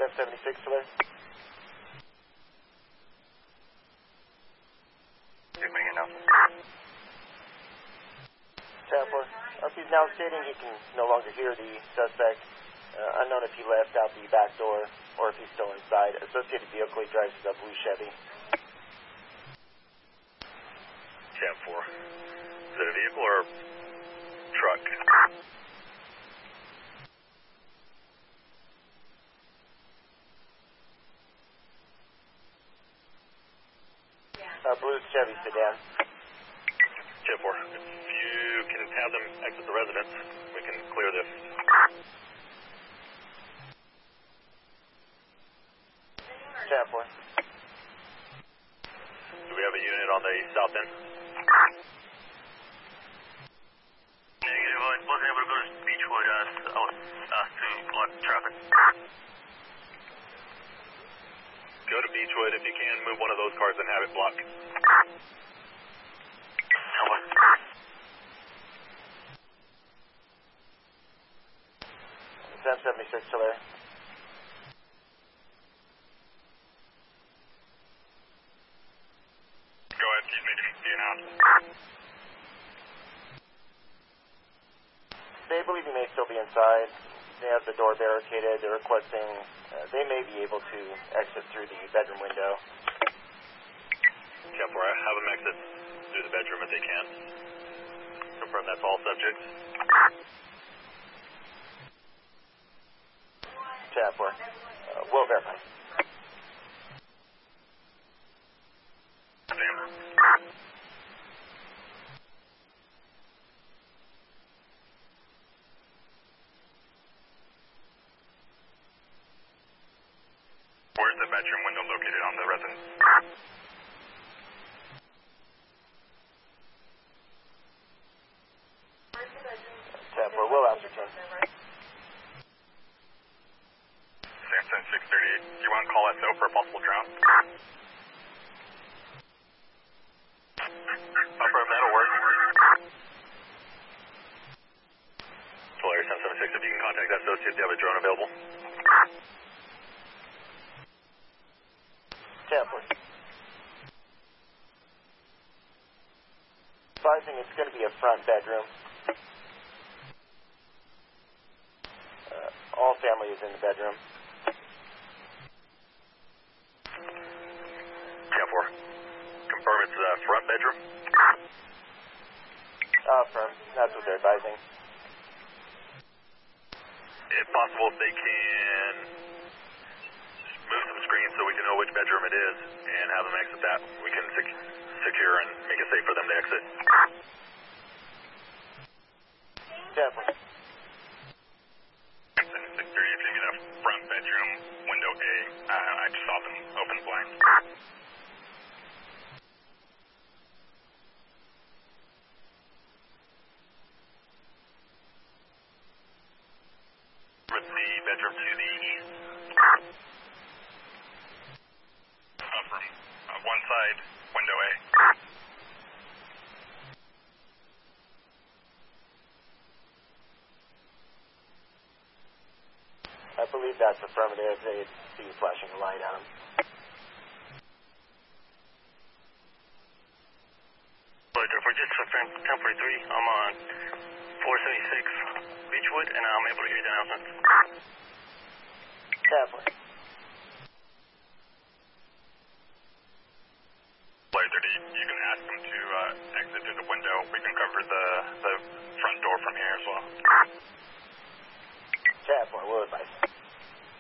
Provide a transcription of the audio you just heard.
1076 clear. Giving announcement. 10-4. He's now stating he can no longer hear the suspect. Unknown if he left out the back door or if he's still inside. Associated vehicle he drives is a blue Chevy. 10-4. Is it a vehicle or truck? Blue Chevy sedan. 10-4. If you can have them exit the residence, we can clear this. 10-4. Do we have a unit on the south end? Negative. I wasn't able to go to Beechwood to block traffic. Go to Beechwood if you can. Move one of those cars and have it blocked. 1076 clear. Go ahead, excuse me, do you know? They believe he may still be inside. They have the door barricaded. They're requesting they may be able to exit through the bedroom window. 10-4, have them exit through the bedroom if they can. Confirm that's all subjects. 10-4. We'll verify. Where's the bedroom window located on the residence? 10-4. We'll ascertain. Samson 638, do you want to call SO for a possible drown? Confirm that'll work. Polaris 776, if you can contact SO, see if they have a drone available. 10-4. Advising it's going to be a front bedroom. All family is in the bedroom. 10-4. Confirm it's the front bedroom? Firm. That's what they're advising. If possible, if they can move some screens so we can know which bedroom it is and have them exit that, we can secure and make it safe for them to exit. 10-4. 630, if you get a front bedroom, window A, I just saw them open the blinds. With the bedroom to the east. From one side, window A. I believe that's affirmative. They see you flashing a light at them. For just confirm 1043, I'm on 476 Beechwood, and I'm able to hear the announcement. 10-4. Flight 30, you can ask them to exit through the window. We can cover the front door from here as well. 10-4. We'll advise.